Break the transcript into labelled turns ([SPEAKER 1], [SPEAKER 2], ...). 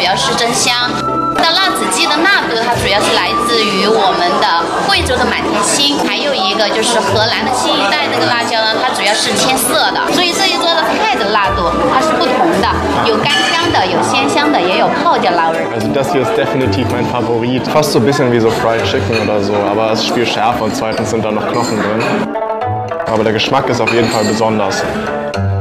[SPEAKER 1] 要是真香。那辣子鸡的辣度，它主要是来自于我们的贵州的满天星，还有一个就是荷兰的新一代那个辣椒呢，它主要是千色的。所以这一桌的菜的辣度它是不同的，有干香的，有鲜香的，也有泡椒辣味。
[SPEAKER 2] Also das hier ist definitiv mein Favorit. Fast so ein bisschen wie so Fried Chicken oder so, aber es ist viel schärfer und zweitens sind da noch Knochen drin. Aber der Geschmack ist auf jeden Fall besonders.